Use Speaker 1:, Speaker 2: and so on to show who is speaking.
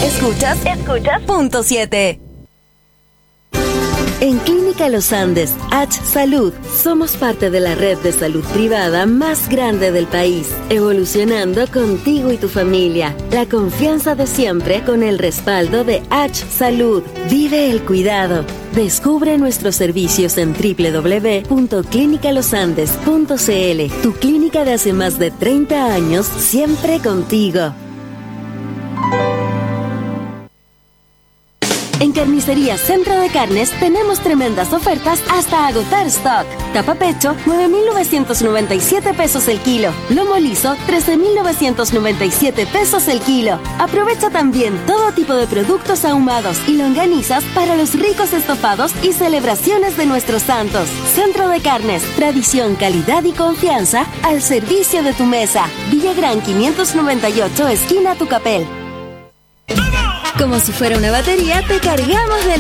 Speaker 1: Escuchas Punto 7. En Clínica Los Andes, H Salud, somos parte de la red de salud privada más grande del país, evolucionando contigo y tu familia. La confianza de siempre con el respaldo de H Salud. Vive el cuidado. Descubre nuestros servicios en www.clinicalosandes.cl. Tu clínica de hace más de 30 años, siempre contigo. En Carnicería Centro de Carnes tenemos tremendas ofertas hasta agotar stock. Tapa pecho, 9,997 pesos el kilo. Lomo liso, 13,997 pesos el kilo. Aprovecha también todo tipo de productos ahumados y longanizas para los ricos estofados y celebraciones de nuestros santos. Centro de Carnes, tradición, calidad y confianza al servicio de tu mesa. Villagrán 598, esquina Tucapel. Como si fuera una batería, te cargamos de